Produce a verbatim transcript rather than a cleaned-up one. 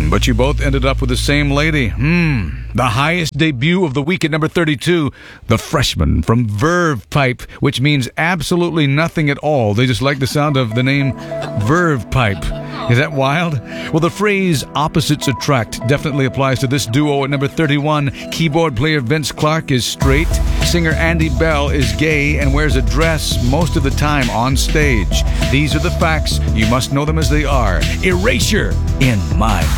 Hmm, but you both ended up with the same lady. Hmm. The highest debut of the week at number thirty-two, The Freshman from Verve Pipe, which means absolutely nothing at all. They just like the sound of the name Verve Pipe. Is that wild? Well, the phrase opposites attract definitely applies to this duo at number thirty-one. Keyboard player Vince Clarke is straight. Singer Andy Bell is gay and wears a dress most of the time on stage. These are the facts. You must know them as they are. Erasure in my